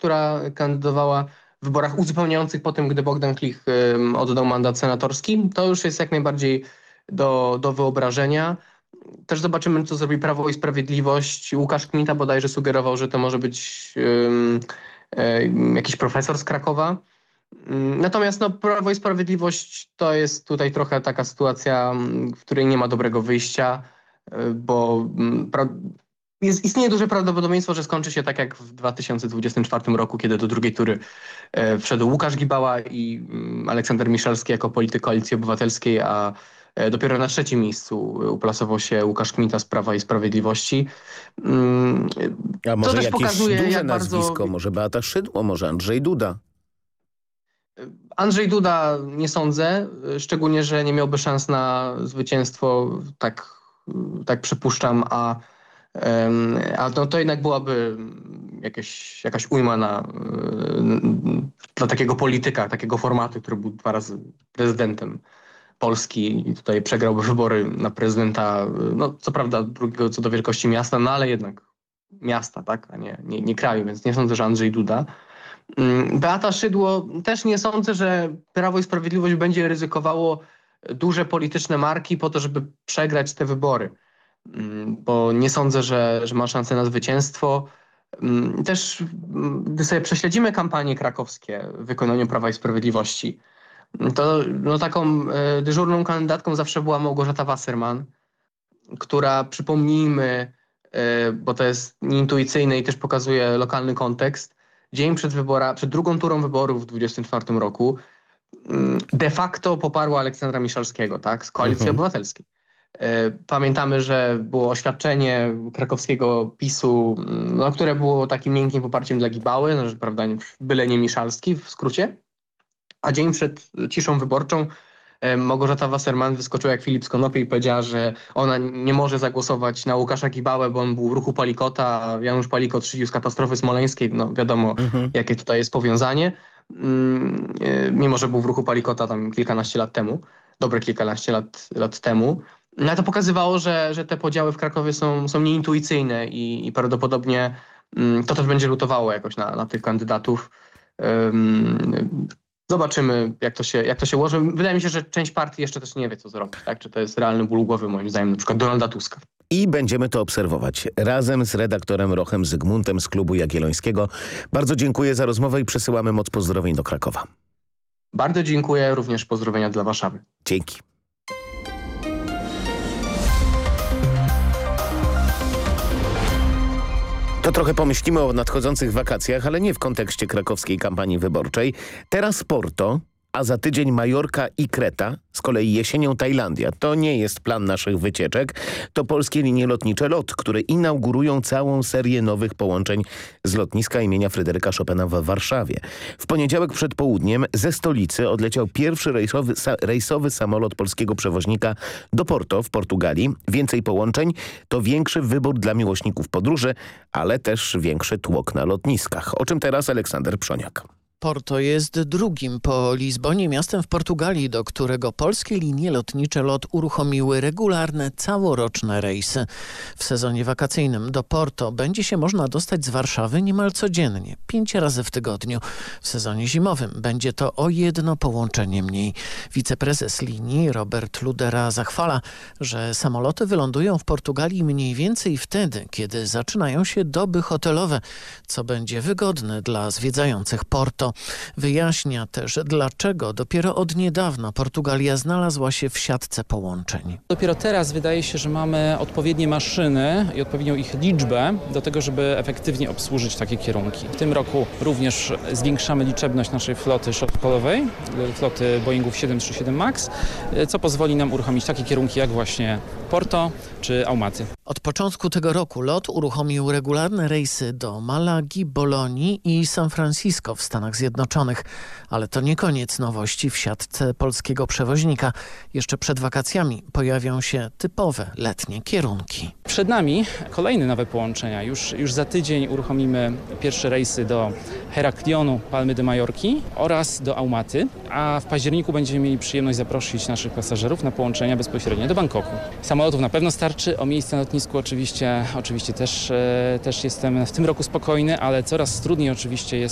która kandydowała w wyborach uzupełniających po tym, gdy Bogdan Klich oddał mandat senatorski. To już jest jak najbardziej do wyobrażenia. Też zobaczymy, co zrobi Prawo i Sprawiedliwość. Łukasz Kmita bodajże sugerował, że to może być jakiś profesor z Krakowa. Natomiast Prawo i Sprawiedliwość to jest tutaj trochę taka sytuacja, w której nie ma dobrego wyjścia, bo istnieje duże prawdopodobieństwo, że skończy się tak jak w 2024 roku, kiedy do drugiej tury wszedł Łukasz Gibała i Aleksander Miszalski jako polityk Koalicji Obywatelskiej, a dopiero na trzecim miejscu uplasował się Łukasz Kmita z Prawa i Sprawiedliwości. A może to też jakieś pokazuje, duże jak nazwisko, bardzo... może Beata Szydło, może Andrzej Duda? Andrzej Duda nie sądzę, szczególnie, że nie miałby szans na zwycięstwo, tak przypuszczam, a to jednak byłaby jakaś ujma dla takiego polityka, takiego formatu, który był 2 razy prezydentem Polski i tutaj przegrałby wybory na prezydenta, co prawda drugiego co do wielkości miasta, ale jednak miasta, tak, a nie kraju, więc nie sądzę, że Andrzej Duda. Beata Szydło też nie sądzę, że Prawo i Sprawiedliwość będzie ryzykowało duże polityczne marki po to, żeby przegrać te wybory, bo nie sądzę, że ma szansę na zwycięstwo. Też gdy sobie prześledzimy kampanie krakowskie w wykonaniu Prawa i Sprawiedliwości, to taką dyżurną kandydatką zawsze była Małgorzata Wasserman, która, przypomnijmy, bo to jest nieintuicyjne i też pokazuje lokalny kontekst, dzień przed drugą turą wyborów w 2024 roku de facto poparła Aleksandra Miszalskiego, tak, z Koalicji Obywatelskiej. Pamiętamy, że było oświadczenie krakowskiego PiS-u, które było takim miękkim poparciem dla Gibały, że prawda, byle nie Miszalski w skrócie. A dzień przed ciszą wyborczą Małgorzata Wasserman wyskoczyła jak Filip z konopie i powiedziała, że ona nie może zagłosować na Łukasza Gibałę, bo on był w ruchu Palikota, a Janusz Palikot szydził z katastrofy smoleńskiej. Wiadomo, jakie tutaj jest powiązanie. Mimo że był w ruchu Palikota tam kilkanaście lat temu, dobre kilkanaście lat temu. No to pokazywało, że te podziały w Krakowie są nieintuicyjne i prawdopodobnie to też będzie rzutowało jakoś na tych kandydatów. Zobaczymy, jak to się ułoży. Wydaje mi się, że część partii jeszcze też nie wie, co zrobić. Tak? Czy to jest realny ból głowy, moim zdaniem, na przykład Donalda Tuska. I będziemy to obserwować razem z redaktorem Rochem Zygmuntem z Klubu Jagiellońskiego. Bardzo dziękuję za rozmowę i przesyłamy moc pozdrowień do Krakowa. Bardzo dziękuję, również pozdrowienia dla Warszawy. Dzięki. To trochę pomyślimy o nadchodzących wakacjach, ale nie w kontekście krakowskiej kampanii wyborczej. Teraz Porto, a za tydzień Majorka i Kreta, z kolei jesienią Tajlandia. To nie jest plan naszych wycieczek. To polskie linie lotnicze LOT, które inaugurują całą serię nowych połączeń z lotniska imienia Fryderyka Chopina w Warszawie. W poniedziałek przed południem ze stolicy odleciał pierwszy rejsowy samolot polskiego przewoźnika do Porto w Portugalii. Więcej połączeń to większy wybór dla miłośników podróży, ale też większy tłok na lotniskach. O czym teraz Aleksander Przoniak. Porto jest drugim po Lizbonie miastem w Portugalii, do którego polskie linie lotnicze LOT uruchomiły regularne, całoroczne rejsy. W sezonie wakacyjnym do Porto będzie się można dostać z Warszawy niemal codziennie, 5 razy w tygodniu. W sezonie zimowym będzie to o 1 połączenie mniej. Wiceprezes linii Robert Ludera zachwala, że samoloty wylądują w Portugalii mniej więcej wtedy, kiedy zaczynają się doby hotelowe, co będzie wygodne dla zwiedzających Porto. Wyjaśnia też, dlaczego dopiero od niedawna Portugalia znalazła się w siatce połączeń. Dopiero teraz wydaje się, że mamy odpowiednie maszyny i odpowiednią ich liczbę do tego, żeby efektywnie obsłużyć takie kierunki. W tym roku również zwiększamy liczebność naszej floty short-haulowej, floty Boeingów 737 MAX, co pozwoli nam uruchomić takie kierunki jak właśnie Porto czy Aumaty. Od początku tego roku LOT uruchomił regularne rejsy do Malagi, Bolonii i San Francisco w Stanach Zjednoczonych. Ale to nie koniec nowości w siatce polskiego przewoźnika. Jeszcze przed wakacjami pojawią się typowe letnie kierunki. Przed nami kolejne nowe połączenia. Już za tydzień uruchomimy pierwsze rejsy do Heraklionu, Palmy de Majorki oraz do Aumaty, a w październiku będziemy mieli przyjemność zaprosić naszych pasażerów na połączenia bezpośrednie do Bangkoku. Samolotów na pewno starczy, o miejsce na lotnisku oczywiście też jestem w tym roku spokojny, ale coraz trudniej oczywiście jest